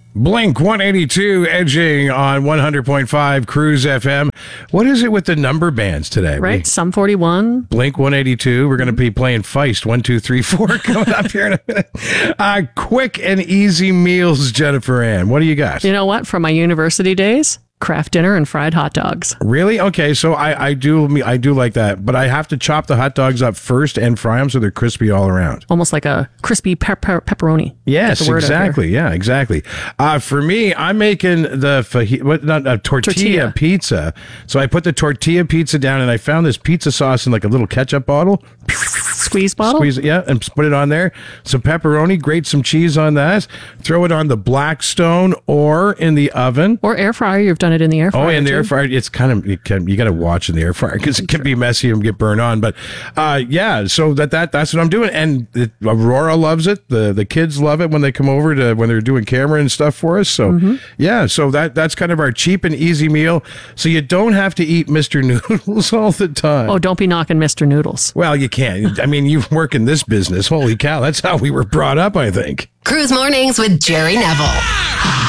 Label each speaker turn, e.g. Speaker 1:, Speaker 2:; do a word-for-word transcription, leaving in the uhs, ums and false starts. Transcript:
Speaker 1: Blink one eighty-two edging on one hundred point five Cruise F M. What is it with the number bands today?
Speaker 2: Right,
Speaker 1: we,
Speaker 2: Sum forty-one.
Speaker 1: Blink one eighty-two. We're going to be playing Feist one two three four coming up here in a minute. Uh, quick and easy meals, Jennifer Ann. What do you got?
Speaker 2: You know what? From my university days, Kraft dinner and fried hot dogs.
Speaker 1: Really? Okay, so I, I do I do like that, but I have to chop the hot dogs up first and fry them so they're crispy all around.
Speaker 2: Almost like a crispy pep- pep- pepperoni.
Speaker 1: Yes, exactly. Yeah, exactly. Uh, for me, I'm making the faji- what, not a tortilla,
Speaker 2: Tortilla.
Speaker 1: pizza. So I put the tortilla pizza down, and I found this pizza sauce in like a little ketchup bottle.
Speaker 2: Squeeze bottle?
Speaker 1: Squeeze it, yeah, and put it on there. Some pepperoni, grate some cheese on that. Throw it on the Blackstone or in the oven.
Speaker 2: Or air fryer. You've done it in the air fryer.
Speaker 1: Oh, in the
Speaker 2: too.
Speaker 1: air fryer, it's kind of you can you got to watch in the air fryer because it can be messy and get burned on. But uh, yeah, so that that that's what I'm doing, and it, Aurora loves it. The the kids love it when they come over to when they're doing camera and stuff for us. So
Speaker 2: Mm-hmm.
Speaker 1: yeah, so that that's kind of our cheap and easy meal. So you don't have to eat Mister Noodles all the time.
Speaker 2: Oh, don't be knocking Mister Noodles.
Speaker 1: Well, you can't. I mean, you work in this business. Holy cow, that's how we were brought up, I think.
Speaker 3: Cruise Mornings with Jerry Neville.